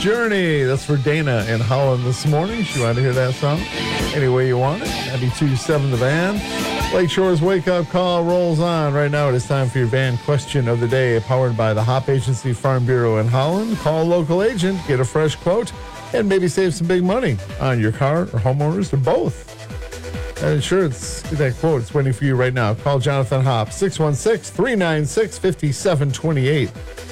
Journey. That's for Dana in Holland this morning. She wanted to hear that song any way you want it. 92.7 The Van. Lake Shore's wake-up call rolls on. Right now it is time for your van question of the day, powered by the Hop Agency Farm Bureau in Holland. Call a local agent, get a fresh quote, and maybe save some big money on your car or homeowners or both. And insurance, get that quote. It's waiting for you right now. Call Jonathan Hop, 616-396-5728.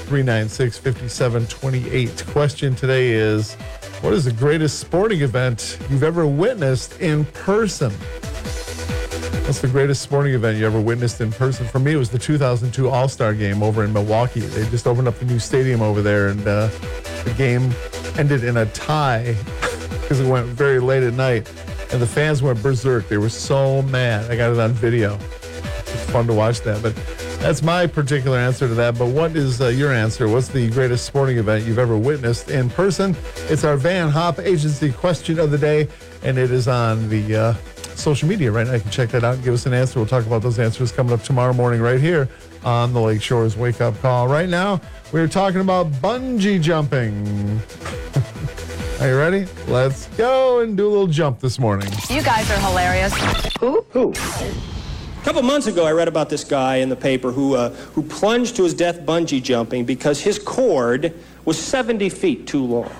396-5728. Question today is, what is the greatest sporting event you've ever witnessed in person? What's the greatest sporting event you ever witnessed in person? For me, it was the 2002 All-Star Game over in Milwaukee. They just opened up the new stadium over there, and the game ended in a tie because it went very late at night. And the fans went berserk. They were so mad. I got it on video. It's fun to watch that. But that's my particular answer to that. But what is your answer? What's the greatest sporting event you've ever witnessed in person? It's our Van Hop Agency question of the day, and it is on the social media right now. You can check that out and give us an answer. We'll talk about those answers coming up tomorrow morning right here on the Lake Shore's Wake Up Call. Right now, we're talking about bungee jumping. Are you ready? Let's go and do a little jump this morning. You guys are hilarious. Who? A couple months ago, I read about this guy in the paper who plunged to his death bungee jumping because his cord was 70 feet too long.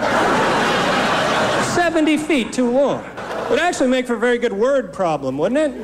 70 feet too long. Would actually make for a very good word problem, wouldn't it?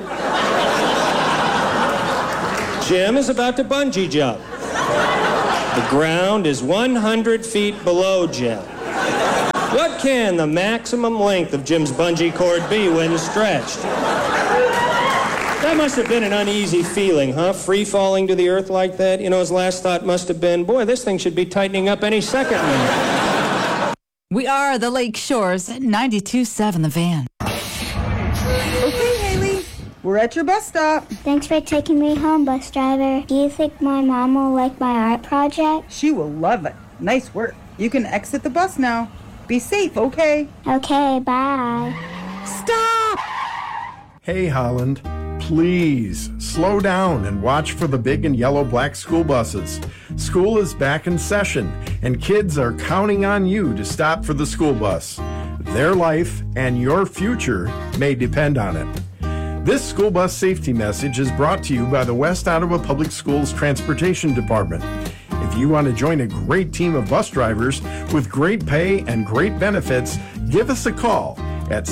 Jim is about to bungee jump. The ground is 100 feet below Jim. What can the maximum length of Jim's bungee cord be when stretched? That must have been an uneasy feeling, huh? Free falling to the earth like that? You know, his last thought must have been, boy, this thing should be tightening up any second now. We are the Lake Shores at 92.7 The Van. Okay, Haley, we're at your bus stop. Thanks for taking me home, bus driver. Do you think my mom will like my art project? She will love it. Nice work. You can exit the bus now. Be safe, okay? Okay, bye. Stop! Hey, Holland, please slow down and watch for the big and yellow black school buses. School is back in session, and kids are counting on you to stop for the school bus. Their life and your future may depend on it. This school bus safety message is brought to you by the West Ottawa Public Schools Transportation Department. If you want to join a great team of bus drivers with great pay and great benefits, give us a call at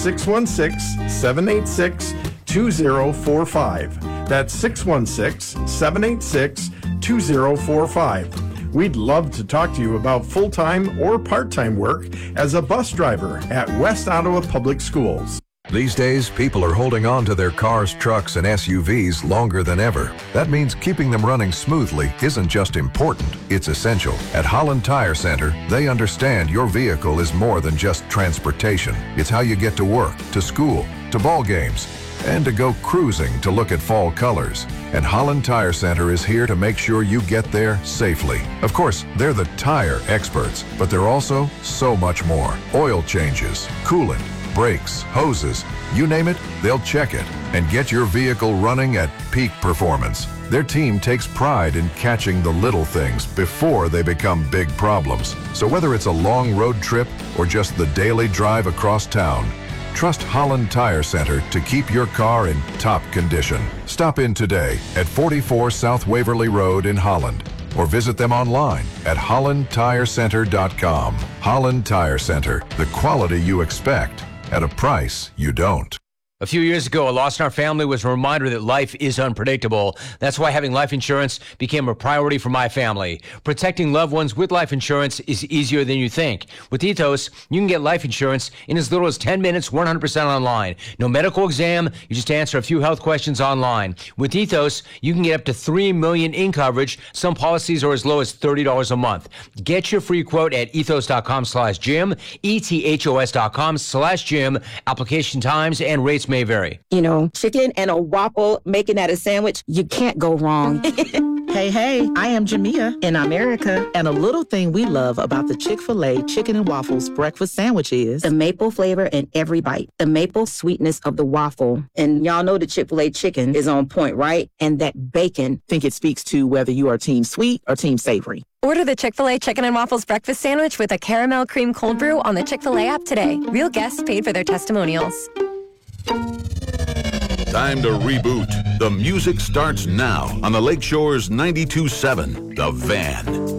616-786-2045. That's 616-786-2045. We'd love to talk to you about full-time or part-time work as a bus driver at West Ottawa Public Schools. These days, people are holding on to their cars, trucks, and SUVs longer than ever. That means keeping them running smoothly isn't just important, it's essential. At Holland Tire Center, they understand your vehicle is more than just transportation. It's how you get to work, to school, to ball games, and to go cruising to look at fall colors. And Holland Tire Center is here to make sure you get there safely. Of course, they're the tire experts, but they're also so much more. Oil changes, coolant, brakes, hoses, you name it, they'll check it and get your vehicle running at peak performance. Their team takes pride in catching the little things before they become big problems. So whether it's a long road trip or just the daily drive across town, trust Holland Tire Center to keep your car in top condition. Stop in today at 44 South Waverly Road in Holland, or visit them online at hollandtirecenter.com. Holland Tire Center, the quality you expect at a price you don't. A few years ago, a loss in our family was a reminder that life is unpredictable. That's why having life insurance became a priority for my family. Protecting loved ones with life insurance is easier than you think. With Ethos, you can get life insurance in as little as 10 minutes, 100% online. No medical exam, you just answer a few health questions online. With Ethos, you can get up to $3 million in coverage. Some policies are as low as $30 a month. Get your free quote at ethos.com/Jim, ethos.com/Jim. Application times and rates may vary. You know, chicken and a waffle, making that a sandwich, you can't go wrong. Hey, I am Jamia in America, and a little thing we love about the Chick-fil-A Chicken and Waffles breakfast sandwich is the maple flavor in every bite, the maple sweetness of the waffle. And y'all know the Chick-fil-A chicken is on point, right? And that bacon. Think it speaks to whether you are team sweet or team savory. Order the Chick-fil-A Chicken and Waffles Breakfast Sandwich with a caramel cream cold brew on the Chick-fil-A app today. Real guests paid for their testimonials. Time to reboot. The music starts now on the Lakeshore's 92.7, The Van.